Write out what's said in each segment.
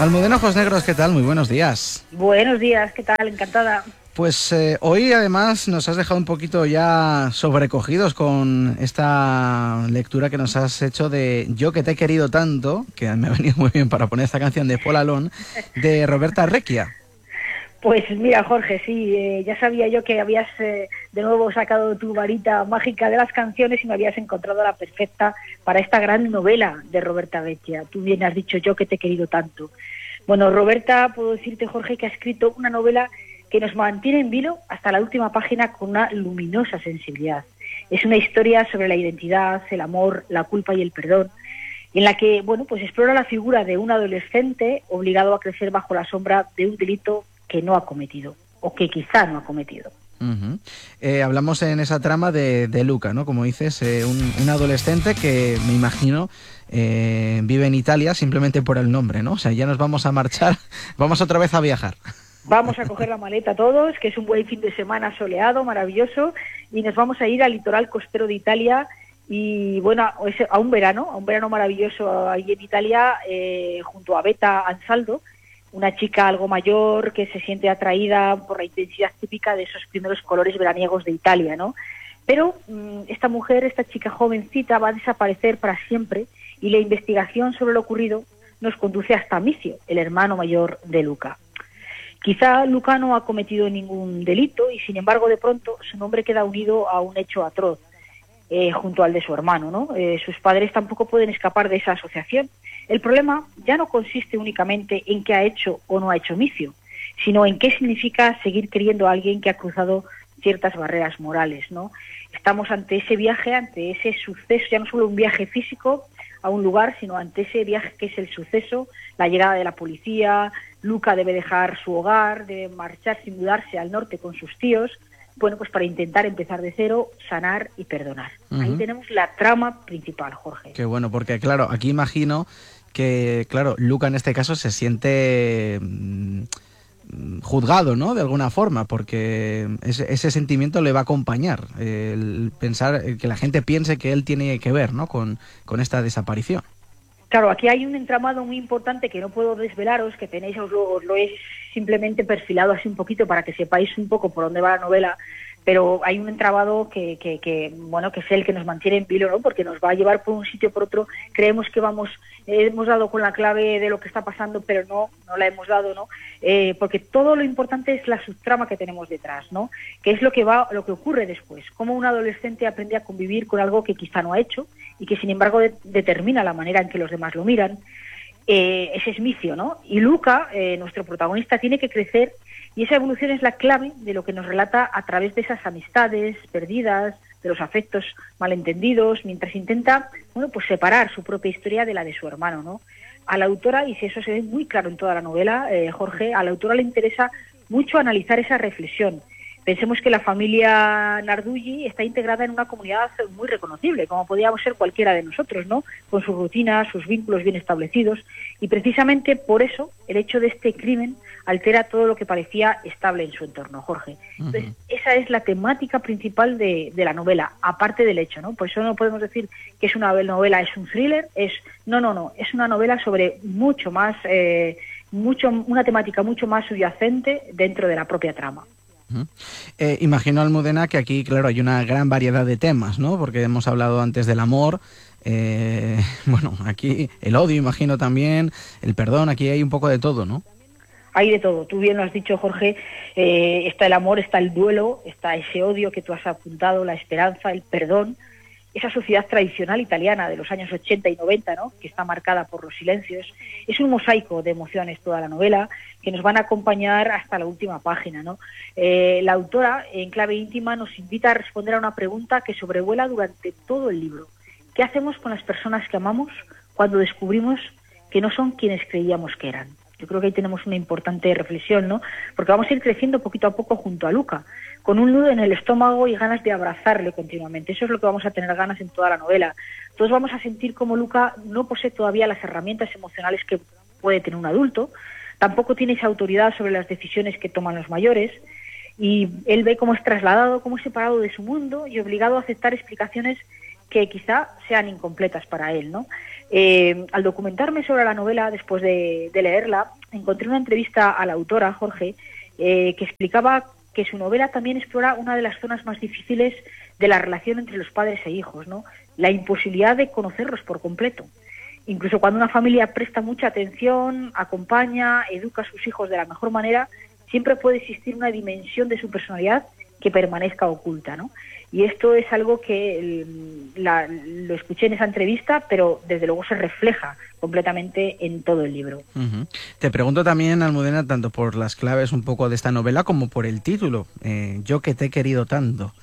Almudena Ojos Negros, ¿qué tal? Muy buenos días. Buenos días, ¿qué tal? Encantada. Pues hoy además nos has dejado un poquito ya sobrecogidos con esta lectura que nos has hecho de Yo que te he querido tanto, que me ha venido muy bien para poner esta canción de Paul Alone, de Roberta Recchia. Pues mira, Jorge, sí, ya sabía yo que habías de nuevo sacado tu varita mágica de las canciones y me habías encontrado la perfecta para esta gran novela de Roberta Recchia. Tú bien has dicho Yo que te he querido tanto. Bueno, Roberta, puedo decirte, Jorge, que ha escrito una novela que nos mantiene en vilo hasta la última página con una luminosa sensibilidad. Es una historia sobre la identidad, el amor, la culpa y el perdón, en la que, bueno, pues explora la figura de un adolescente obligado a crecer bajo la sombra de un delito que no ha cometido, o que quizá no ha cometido. Hablamos en esa trama de Luca, ¿no? Como dices, un adolescente que me imagino vive en Italia simplemente por el nombre, ¿no? O sea, ya nos vamos a marchar, vamos otra vez a viajar. Vamos a coger la maleta todos, que es un buen fin de semana soleado, maravilloso, y nos vamos a ir al litoral costero de Italia y, bueno, a un verano maravilloso ahí en Italia, junto a Beta Ansaldo, una chica algo mayor que se siente atraída por la intensidad típica de esos primeros colores veraniegos de Italia, ¿no? Pero esta chica jovencita va a desaparecer para siempre y la investigación sobre lo ocurrido nos conduce hasta Amicio, el hermano mayor de Luca. Quizá Luca no ha cometido ningún delito y, sin embargo, de pronto su nombre queda unido a un hecho atroz junto al de su hermano, ¿no? Sus padres tampoco pueden escapar de esa asociación. El problema ya no consiste únicamente en qué ha hecho o no ha hecho Amicio, sino en qué significa seguir queriendo a alguien que ha cruzado ciertas barreras morales, ¿no? Estamos ante ese viaje, ante ese suceso, ya no solo un viaje físico a un lugar, sino ante ese viaje que es el suceso, la llegada de la policía. Luca debe dejar su hogar, debe marcharse y mudarse al norte con sus tíos, bueno, pues para intentar empezar de cero, sanar y perdonar. Ahí tenemos la trama principal, Jorge. Qué bueno, porque claro, aquí imagino que, claro, Luca en este caso se siente juzgado, ¿no? De alguna forma, porque ese sentimiento le va a acompañar, el pensar, que la gente piense que él tiene que ver, ¿no? con esta desaparición. Claro, aquí hay un entramado muy importante que no puedo desvelaros, que tenéis, os lo he simplemente perfilado así un poquito para que sepáis un poco por dónde va la novela, pero hay un entramado que es el que nos mantiene en vilo, ¿no? Porque nos va a llevar por un sitio o por otro. Creemos que hemos dado con la clave de lo que está pasando, pero no la hemos dado, ¿no? Porque todo lo importante es la subtrama que tenemos detrás, ¿no? Que es lo que ocurre después, cómo un adolescente aprende a convivir con algo que quizá no ha hecho y que sin embargo determina la manera en que los demás lo miran. Ese es Amicio, ¿no? Y Luca, nuestro protagonista, tiene que crecer y esa evolución es la clave de lo que nos relata a través de esas amistades perdidas, de los afectos malentendidos, mientras intenta, bueno, pues separar su propia historia de la de su hermano, ¿no? A la autora, y si eso se ve muy claro en toda la novela, Jorge, a la autora le interesa mucho analizar esa reflexión. Pensemos que la familia Nardulli está integrada en una comunidad muy reconocible, como podríamos ser cualquiera de nosotros, ¿no? Con sus rutinas, sus vínculos bien establecidos, y precisamente por eso el hecho de este crimen altera todo lo que parecía estable en su entorno, Jorge. Entonces, esa es la temática principal de la novela, aparte del hecho, ¿no? Por eso no podemos decir que es una novela, es un thriller, no, es una novela sobre mucho más, una temática mucho más subyacente dentro de la propia trama. Imagino, Almudena, que aquí, claro, hay una gran variedad de temas, ¿no? Porque hemos hablado antes del amor, bueno, aquí el odio, imagino también, el perdón, aquí hay un poco de todo, ¿no? Hay de todo, tú bien lo has dicho, Jorge, está el amor, está el duelo, está ese odio que tú has apuntado, la esperanza, el perdón, esa sociedad tradicional italiana de los años 80 y 90, ¿no? Que está marcada por los silencios. Es un mosaico de emociones toda la novela que nos van a acompañar hasta la última página, ¿no? La autora, en clave íntima, nos invita a responder a una pregunta que sobrevuela durante todo el libro. ¿Qué hacemos con las personas que amamos cuando descubrimos que no son quienes creíamos que eran? Yo creo que ahí tenemos una importante reflexión, ¿no? Porque vamos a ir creciendo poquito a poco junto a Luca, con un nudo en el estómago y ganas de abrazarle continuamente. Eso es lo que vamos a tener ganas en toda la novela. Todos vamos a sentir como Luca no posee todavía las herramientas emocionales que puede tener un adulto, tampoco tiene esa autoridad sobre las decisiones que toman los mayores, y él ve cómo es trasladado, cómo es separado de su mundo y obligado a aceptar explicaciones que quizá sean incompletas para él, ¿no? Al documentarme sobre la novela, después de leerla, encontré una entrevista a la autora, Jorge, que explicaba que su novela también explora una de las zonas más difíciles de la relación entre los padres e hijos, ¿no? La imposibilidad de conocerlos por completo. Incluso cuando una familia presta mucha atención, acompaña, educa a sus hijos de la mejor manera, siempre puede existir una dimensión de su personalidad que permanezca oculta, ¿no? Y esto es algo que lo escuché en esa entrevista, pero desde luego se refleja completamente en todo el libro. Uh-huh. Te pregunto también, Almudena, tanto por las claves un poco de esta novela como por el título, Yo que te he querido tanto.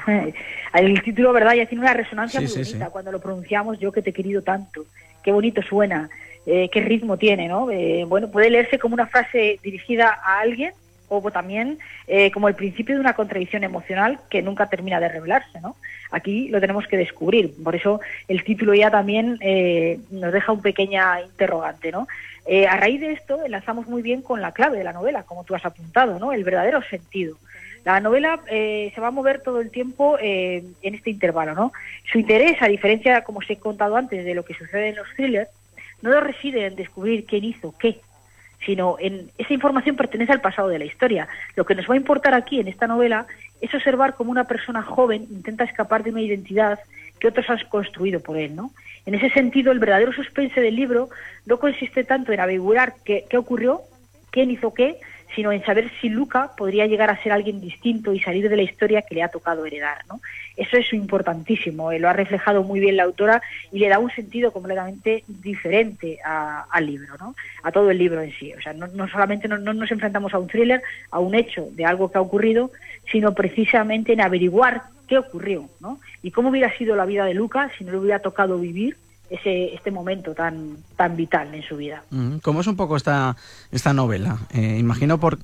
El título, ¿verdad? Ya tiene una resonancia muy bonita. Sí. Cuando lo pronunciamos, Yo que te he querido tanto. Qué bonito suena, qué ritmo tiene, ¿no? Bueno, puede leerse como una frase dirigida a alguien, o también como el principio de una contradicción emocional que nunca termina de revelarse, ¿no? Aquí lo tenemos que descubrir, por eso el título ya también nos deja un pequeña interrogante, ¿no? A raíz de esto enlazamos muy bien con la clave de la novela, como tú has apuntado, ¿no? El verdadero sentido. La novela se va a mover todo el tiempo en este intervalo, ¿no? Su interés, a diferencia, como os he contado antes, de lo que sucede en los thrillers, no reside en descubrir quién hizo qué, sino en esa información pertenece al pasado de la historia. Lo que nos va a importar aquí en esta novela es observar cómo una persona joven intenta escapar de una identidad que otros han construido por él, ¿no? En ese sentido, el verdadero suspense del libro no consiste tanto en averiguar qué ocurrió, quién hizo qué, sino en saber si Luca podría llegar a ser alguien distinto y salir de la historia que le ha tocado heredar, ¿no? Eso es importantísimo, lo ha reflejado muy bien la autora y le da un sentido completamente diferente al libro, ¿no? A todo el libro en sí. O sea, no solamente no nos enfrentamos a un thriller, a un hecho de algo que ha ocurrido, sino precisamente en averiguar qué ocurrió, ¿no? Y cómo hubiera sido la vida de Luca si no le hubiera tocado vivir este momento tan vital en su vida. ¿Cómo es un poco esta novela? Imagino por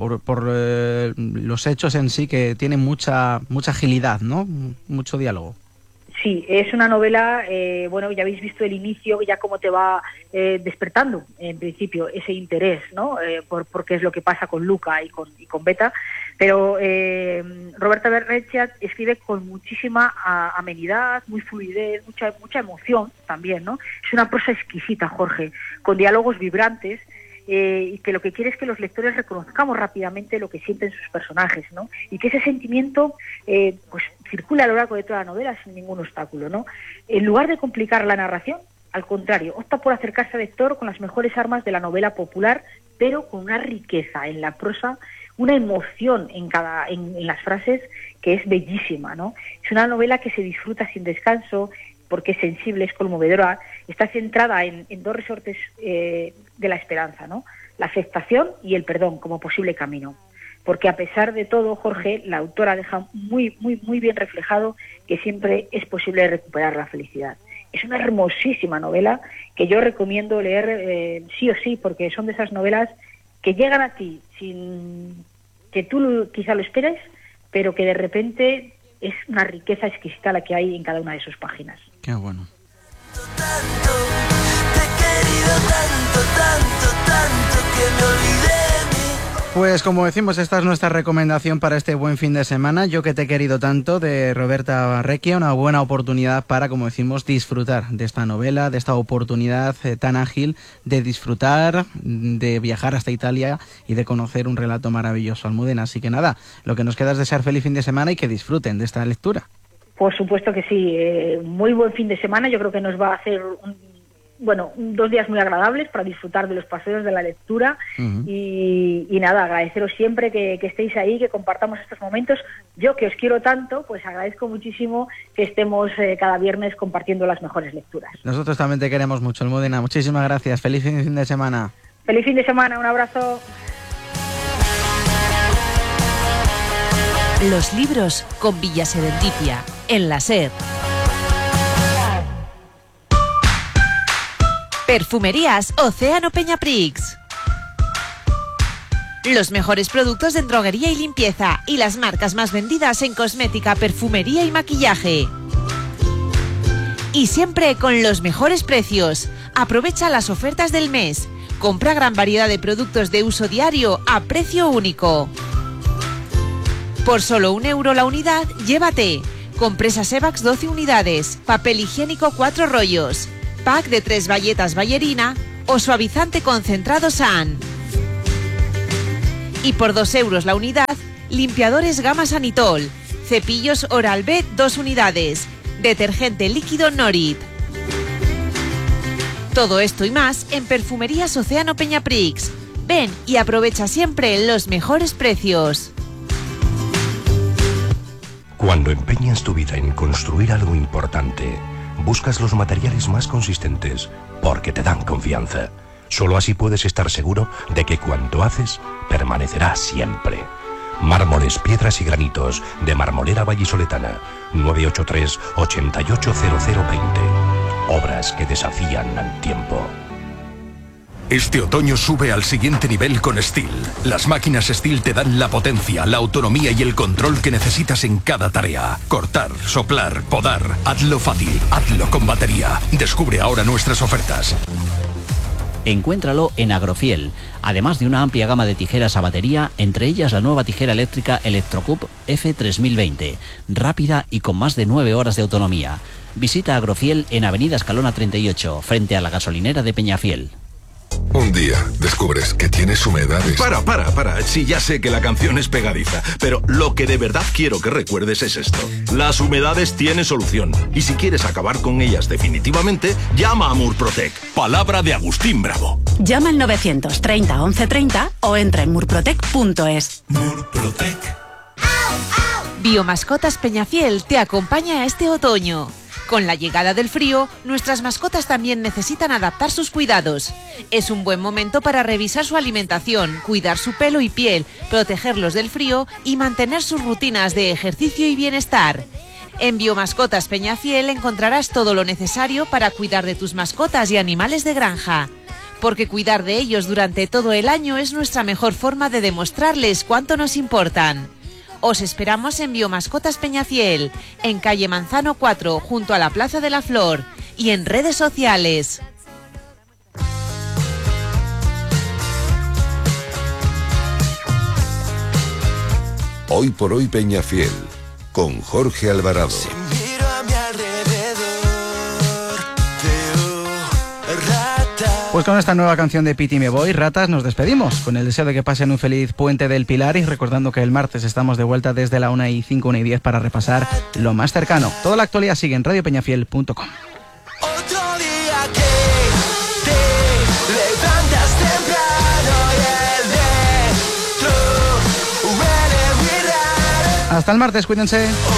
los hechos en sí, que tiene mucha agilidad, ¿no? Mucho diálogo. Sí, es una novela, bueno, ya habéis visto el inicio, ya cómo te va despertando, en principio, ese interés, ¿no? Por qué es lo que pasa con Luca y con Beta, pero Roberta Berreccia escribe con muchísima amenidad, muy fluidez, mucha emoción también, ¿no? Es una prosa exquisita, Jorge, con diálogos vibrantes, y que lo que quiere es que los lectores reconozcamos rápidamente lo que sienten sus personajes, ¿no? Y que ese sentimiento pues circula a lo largo de toda la novela sin ningún obstáculo, ¿no? En lugar de complicar la narración, al contrario, opta por acercarse al lector con las mejores armas de la novela popular, pero con una riqueza en la prosa, una emoción en las frases que es bellísima, ¿no? Es una novela que se disfruta sin descanso, porque es sensible, es conmovedora, está centrada en dos resortes de la esperanza, ¿no? La aceptación y el perdón como posible camino. Porque a pesar de todo, Jorge, la autora deja muy bien reflejado que siempre es posible recuperar la felicidad. Es una hermosísima novela que yo recomiendo leer sí o sí, porque son de esas novelas que llegan a ti sin que tú quizá lo esperes, pero que de repente es una riqueza exquisita la que hay en cada una de sus páginas. Qué bueno. Tanto, te he querido tanto que me olvidé de mí. Pues como decimos, esta es nuestra recomendación para este buen fin de semana. Yo que te he querido tanto, de Roberta Berreccia, una buena oportunidad para, como decimos, disfrutar de esta novela, de esta oportunidad tan ágil de disfrutar, de viajar hasta Italia y de conocer un relato maravilloso, Almudena. Así que nada, lo que nos queda es desear feliz fin de semana y que disfruten de esta lectura. Por supuesto que sí, muy buen fin de semana. Yo creo que nos va a hacer 2 días muy agradables para disfrutar de los paseos, de la lectura. Uh-huh. y nada, agradeceros siempre que estéis ahí, que compartamos estos momentos. Yo que os quiero tanto, pues agradezco muchísimo que estemos cada viernes compartiendo las mejores lecturas. Nosotros también te queremos mucho, Almudena. Muchísimas gracias. Feliz fin de semana. Feliz fin de semana, un abrazo. Los libros con Villa Serendipia, en la SER. Perfumerías Océano Peñaprix. Los mejores productos en droguería y limpieza y las marcas más vendidas en cosmética, perfumería y maquillaje. Y siempre con los mejores precios. Aprovecha las ofertas del mes. Compra gran variedad de productos de uso diario a precio único. Por solo €1 la unidad, llévate Compresas Evax 12 unidades, papel higiénico 4 rollos, pack de 3 bayetas Ballerina o suavizante concentrado San. Y por 2 euros la unidad, limpiadores Gama Sanitol, cepillos Oral-B 2 unidades, detergente líquido Norit. Todo esto y más en Perfumerías Océano Peñaprix. Ven y aprovecha siempre los mejores precios. Cuando empeñas tu vida en construir algo importante, buscas los materiales más consistentes porque te dan confianza. Solo así puedes estar seguro de que cuanto haces permanecerá siempre. Mármoles, piedras y granitos de Marmolera Vallisoletana. 983 880020. Obras que desafían al tiempo. Este otoño sube al siguiente nivel con Stihl. Las máquinas Stihl te dan la potencia, la autonomía y el control que necesitas en cada tarea. Cortar, soplar, podar. Hazlo fácil, hazlo con batería. Descubre ahora nuestras ofertas. Encuéntralo en Agrofiel, además de una amplia gama de tijeras a batería, entre ellas la nueva tijera eléctrica Electrocup F3020, rápida y con más de 9 horas de autonomía. Visita Agrofiel en Avenida Escalona 38, frente a la gasolinera de Peñafiel. Un día descubres que tienes humedades. Para. Sí, ya sé que la canción es pegadiza, pero lo que de verdad quiero que recuerdes es esto. Las humedades tienen solución. Y si quieres acabar con ellas definitivamente, llama a Murprotec. Palabra de Agustín Bravo. Llama al 930 1130 o entra en murprotec.es. Murprotec. Biomascotas Peñafiel te acompaña este otoño. Con la llegada del frío, nuestras mascotas también necesitan adaptar sus cuidados. Es un buen momento para revisar su alimentación, cuidar su pelo y piel, protegerlos del frío y mantener sus rutinas de ejercicio y bienestar. En Biomascotas Peñafiel encontrarás todo lo necesario para cuidar de tus mascotas y animales de granja. Porque cuidar de ellos durante todo el año es nuestra mejor forma de demostrarles cuánto nos importan. Os esperamos en Biomascotas Peñafiel, en calle Manzano 4, junto a la Plaza de la Flor, y en redes sociales. Hoy por hoy Peñafiel, con Jorge Alvarado. Si miro a mi alrededor, veo ratas. Pues con esta nueva canción de Piti Me Voy, Ratas, nos despedimos, con el deseo de que pasen un feliz puente del Pilar y recordando que el martes estamos de vuelta desde la 1:05, 1:10 para repasar lo más cercano. Toda la actualidad sigue en radiopeñafiel.com. Otro día que te levantas temprano y el dentro huele muy raro. Hasta el martes, cuídense.